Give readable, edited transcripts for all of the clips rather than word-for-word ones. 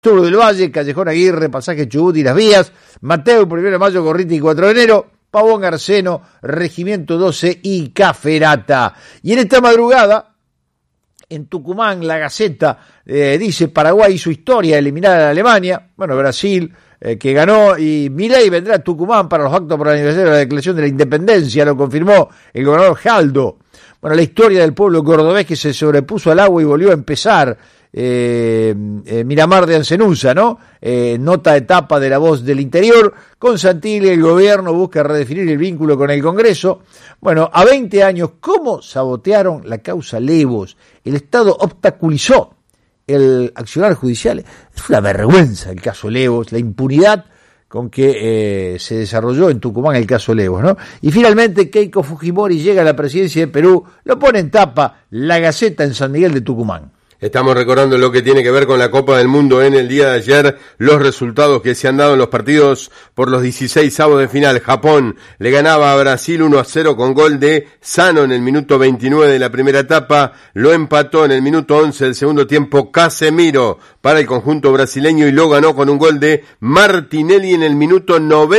Sur del Valle, Callejón Aguirre, Pasaje Chubut y Las Vías, Mateo, 1 de Mayo, Gorriti, 4 de enero, Pavón Arseno, Regimiento 12 y Caferata. Y en esta madrugada, en Tucumán, la Gaceta dice: Paraguay hizo historia, eliminar a Alemania, bueno, Brasil, que ganó, y Milei vendrá a Tucumán para los actos por el aniversario de la declaración de la independencia, lo confirmó el gobernador Jaldo. Bueno, la historia del pueblo cordobés que se sobrepuso al agua y volvió a empezar. Miramar de Ancenusa, ¿no? Nota etapa de La Voz del Interior. Con Santilli el gobierno busca redefinir el vínculo con el Congreso. Bueno, a 20 años, ¿cómo sabotearon la causa Levos? El Estado obstaculizó el accionar judicial. Es una vergüenza el caso Levos, la impunidad con que se desarrolló en Tucumán el caso Levos, ¿no? Y finalmente Keiko Fujimori llega a la presidencia de Perú, lo pone en tapa La Gaceta en San Miguel de Tucumán. Estamos recordando lo que tiene que ver con la Copa del Mundo en el día de ayer, los resultados que se han dado en los partidos por los 16avos de final. Japón le ganaba a Brasil 1-0 con gol de Sano en el minuto 29 de la primera etapa, lo empató en el minuto 11 del segundo tiempo Casemiro para el conjunto brasileño y lo ganó con un gol de Martinelli en el minuto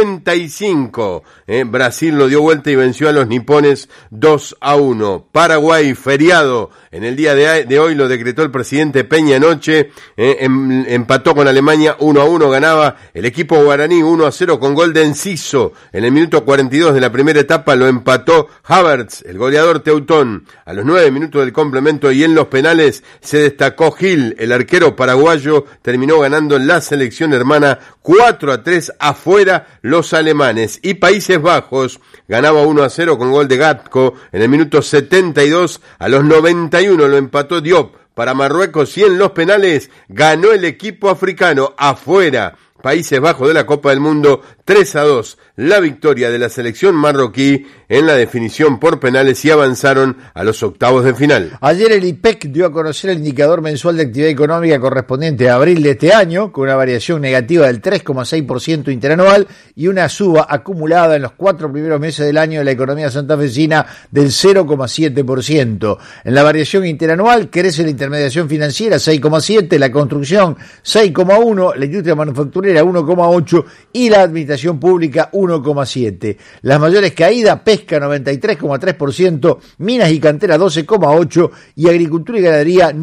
95. Brasil lo dio vuelta y venció a los nipones 2-1. Paraguay, feriado en el día de hoy, lo decretó el presidente Peña anoche, empató con Alemania 1-1, ganaba el equipo guaraní 1-0 con gol de Enciso. En el minuto 42 de la primera etapa lo empató Havertz, el goleador teutón. A los 9 minutos del complemento y en los penales se destacó Gil, el arquero paraguayo, terminó ganando la selección hermana 4-3 afuera los alemanes. Y Países Bajos ganaba 1-0 con gol de Gatko en el minuto 72, a los 91 lo empató Diop para Marruecos y en los penales ganó el equipo africano afuera. Países Bajos de la Copa del Mundo 3-2, la victoria de la selección marroquí en la definición por penales y avanzaron a los octavos de final. Ayer el IPEC dio a conocer el indicador mensual de actividad económica correspondiente a abril de este año, con una variación negativa del 3,6% interanual y una suba acumulada en los 4 primeros meses del año de la economía santafesina del 0,7%. En la variación interanual crece la intermediación financiera 6,7%, la construcción 6,1%, la industria manufacturera 1,8% y la administración pública 1,7%. Las mayores caídas: pesca 93,3%, minas y cantera 12,8% y agricultura y ganadería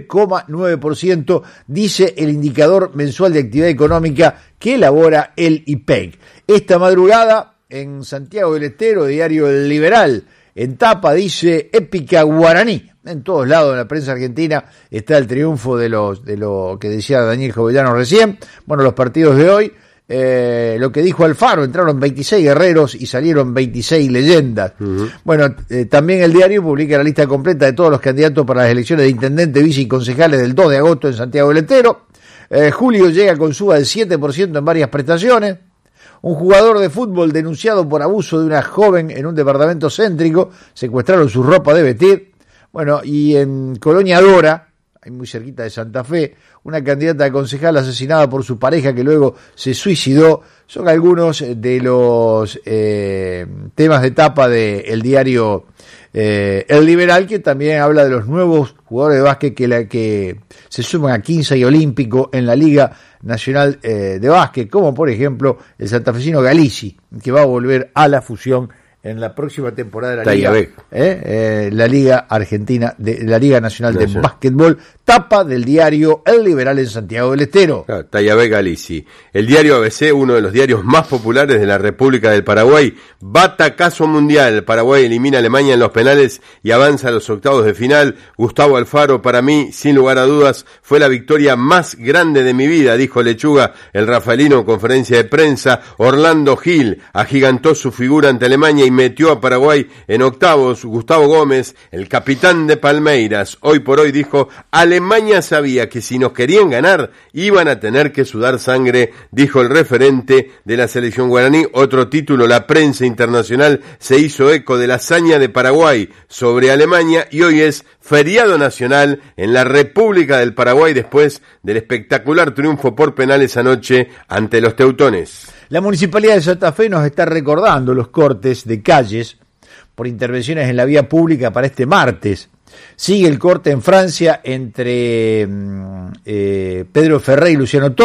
9,9%, dice el indicador mensual de actividad económica que elabora el IPEC. Esta madrugada en Santiago del Estero, diario El Liberal, en tapa dice: épica guaraní. En todos lados de la prensa argentina está el triunfo de lo que decía Daniel Jovellano recién. Bueno, los partidos de hoy, lo que dijo Alfaro: entraron 26 guerreros y salieron 26 leyendas. Bueno, también el diario publica la lista completa de todos los candidatos para las elecciones de intendente, vice y concejales del 2 de agosto en Santiago del Estero. Julio llega con suba del 7% en varias prestaciones. Un jugador de fútbol denunciado por abuso de una joven en un departamento céntrico, secuestraron su ropa de vestir. Bueno, y en Colonia Dora, ahí muy cerquita de Santa Fe, una candidata a concejal asesinada por su pareja que luego se suicidó. Son algunos de los temas de tapa del diario El Liberal, que también habla de los nuevos jugadores de básquet que se suman a 15 y Olímpico en la Liga Nacional de Básquet, como por ejemplo el santafesino Galici, que va a volver a la fusión en la próxima temporada de la Liga, la Liga Argentina, la Liga Nacional de Básquetbol, tapa del diario El Liberal en Santiago del Estero. Tayabé Galici. El diario ABC, uno de los diarios más populares de la República del Paraguay, batacazo mundial. Paraguay elimina a Alemania en los penales y avanza a los octavos de final. Gustavo Alfaro, para mí, sin lugar a dudas, fue la victoria más grande de mi vida, dijo Lechuga, el rafaelino, en conferencia de prensa. Orlando Gil agigantó su figura ante Alemania y metió a Paraguay en octavos. Gustavo Gómez, el capitán de Palmeiras, hoy por hoy dijo: Alemania sabía que si nos querían ganar iban a tener que sudar sangre, dijo el referente de la selección guaraní. Otro título: la prensa internacional se hizo eco de la hazaña de Paraguay sobre Alemania y hoy es feriado nacional en la República del Paraguay después del espectacular triunfo por penales anoche ante los teutones. La Municipalidad de Santa Fe nos está recordando los cortes de calles por intervenciones en la vía pública para este martes. Sigue el corte en Francia entre Pedro Ferrer y Luciano